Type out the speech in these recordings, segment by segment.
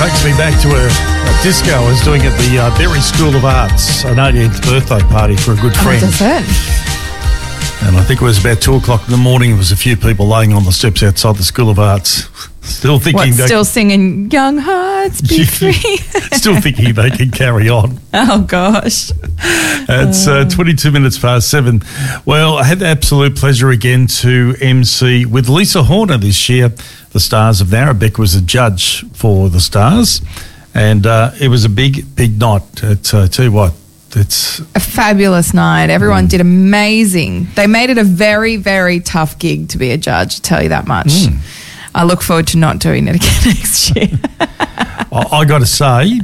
takes me back to a disco I was doing at the Berry School of Arts, an 18th birthday party for a good friend. What is it? And I think it was about 2 o'clock in the morning. There was a few people laying on the steps outside the School of Arts, still thinking still singing Young Hearts Be Free? Still thinking they can carry on. Oh, gosh. It's 22 minutes past 7. Well, I had the absolute pleasure again to MC with Lisa Horner this year. The Stars of Narrabeen was a judge for the Stars, and it was a big, big night. Tell you what, it's a fabulous night. Everyone did amazing. They made it a very, very tough gig to be a judge, I'll tell you that much. I look forward to not doing it again next year. I got to say,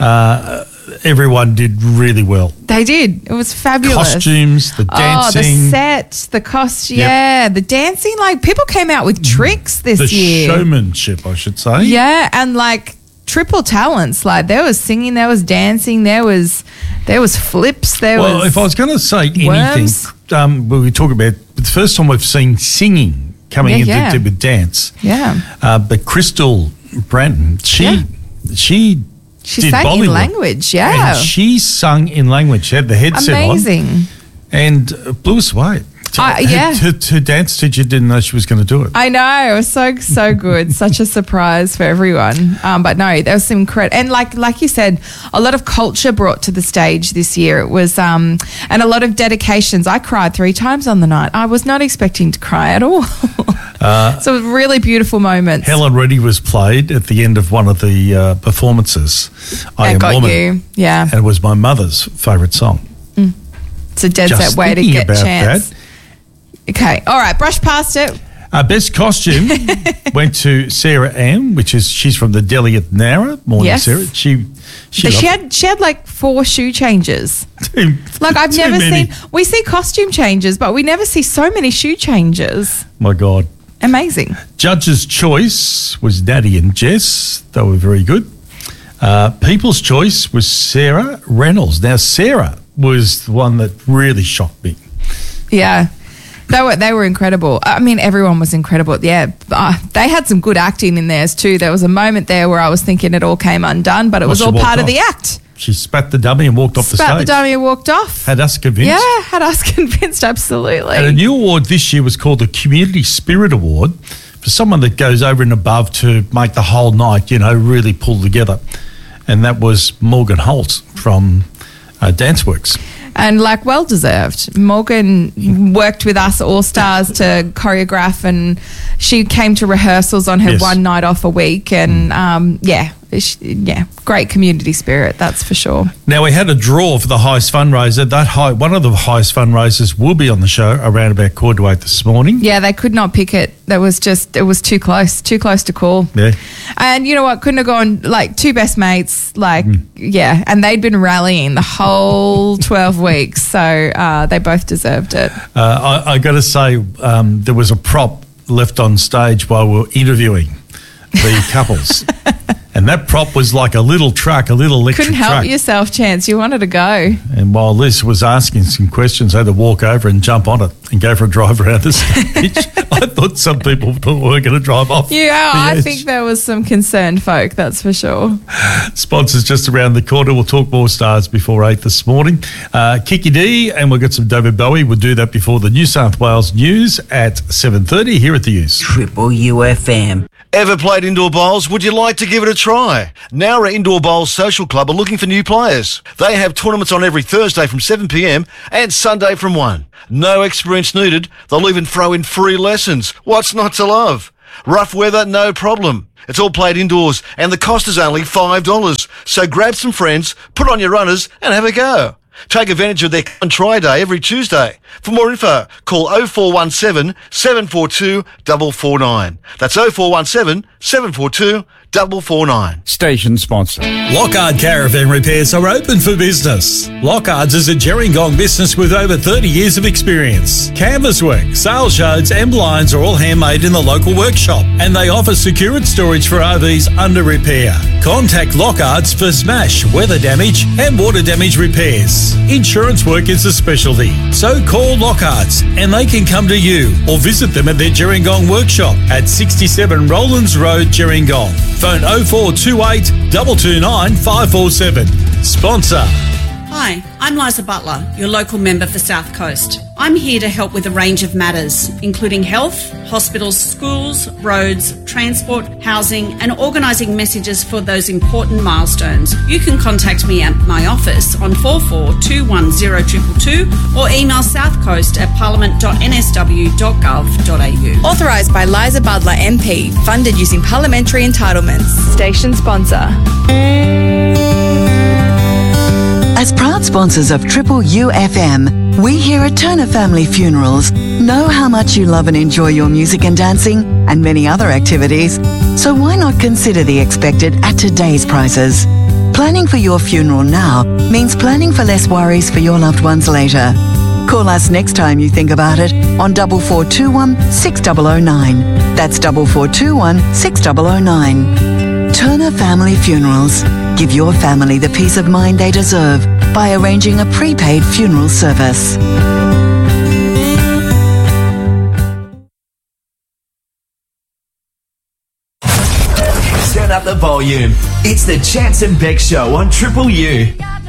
everyone did really well. They did. It was fabulous. Costumes, the dancing. Oh, the set, the costume. Yep. Yeah, the dancing. Like, people came out with tricks this year. The showmanship, I should say. Yeah, and like triple talents. Like, there was singing, there was dancing, there was flips, Well, if I was going to say anything, we talk about the first time we've seen singing coming into with dance. Yeah. But Crystal Branton, she sang Bollywood. in language, yeah. And she sung in language. She had the headset on. Amazing. And blew us away. Her dance teacher didn't know she was going to do it. I know. It was so good. Such a surprise for everyone. But no, there was some credit. And like you said, a lot of culture brought to the stage this year. It was, and a lot of dedications. I cried 3 times on the night. I was not expecting to cry at all. So it was really beautiful moments. Helen Reddy was played at the end of one of the performances. I Am Got Woman. You, yeah. And it was my mother's favourite song. It's a dead set way to get a chance. That. Okay, all right, brush past it. Best costume went to Sarah Ann, she's from the deli at Nara. Morning, yes. Sarah. She had like 4 shoe changes. Like I've never seen. We see costume changes, but we never see so many shoe changes. My God. Amazing. Judge's choice was Natty and Jess. They were very good. People's choice was Sarah Reynolds. Now, Sarah was the one that really shocked me. Yeah. They were incredible. I mean, everyone was incredible. Yeah, they had some good acting in theirs too. There was a moment there where I was thinking it all came undone, but it was all part of the act. She spat the dummy and walked off the stage. Spat the dummy and walked off. Had us convinced. Yeah, had us convinced, absolutely. And a new award this year was called the Community Spirit Award for someone that goes over and above to make the whole night, really pull together. And that was Morgan Holt from Danceworks. And well deserved. Morgan worked with us All Stars to choreograph, and she came to rehearsals on her one night off a week, and great community spirit, that's for sure. Now, we had a draw for the highest fundraiser. One of the highest fundraisers will be on the show around about 7:45 this morning. Yeah, they could not pick it. It was too close to call. Yeah. And you know what? Couldn't have gone 2 best mates. And they'd been rallying the whole 12 weeks, so they both deserved it. I got to say, there was a prop left on stage while we were interviewing the couples. And that prop was like a little truck, a little electric truck. Couldn't help yourself, Chance. You wanted to go. And while Liz was asking some questions, I had to walk over and jump on it and go for a drive around the stage. I thought some people were going to drive off. Yeah, I think there was some concerned folk, that's for sure. Sponsors just around the corner. We'll talk more Stars before 8 this morning. Kiki D, and we'll get some David Bowie. We'll do that before the New South Wales News at 7:30 here at the News. Triple UFM. Ever played indoor bowls? Would you like to give it a try? Nowra Indoor Bowls Social Club are looking for new players. They have tournaments on every Thursday from 7 p.m. and Sunday from 1. No experience needed. They'll even throw in free lessons. What's not to love? Rough weather, no problem. It's all played indoors and the cost is only $5. So grab some friends, put on your runners and have a go. Take advantage of their Come and Try Day every Tuesday. For more info, call 0417 742 449. That's 0417 742 449. Station sponsor. Lockhart Caravan Repairs are open for business. Lockhart's is a Gerringong business with over 30 years of experience. Canvas work, sail shades and blinds are all handmade in the local workshop, and they offer secured storage for RVs under repair. Contact Lockhart's for smash, weather damage and water damage repairs. Insurance work is a specialty, so call Lockhart's and they can come to you or visit them at their Gerringong workshop at 67 Rowlands Road, Gerringong. Phone 0428 229 547. Sponsor. Hi, I'm Liza Butler, your local member for South Coast. I'm here to help with a range of matters, including health, hospitals, schools, roads, transport, housing, and organising messages for those important milestones. You can contact me at my office on 44210222 or email southcoast@parliament.nsw.gov.au. Authorised by Liza Butler MP, funded using parliamentary entitlements. Station sponsor. As proud sponsors of Triple UFM, we here at Turner Family Funerals know how much you love and enjoy your music and dancing and many other activities, so why not consider the expected at today's prices? Planning for your funeral now means planning for less worries for your loved ones later. Call us next time you think about it on 4421 6009. That's 4421 6009. Turner Family Funerals. Give your family the peace of mind they deserve by arranging a prepaid funeral service. Turn up the volume. It's the Chance and Beck Show on Triple U.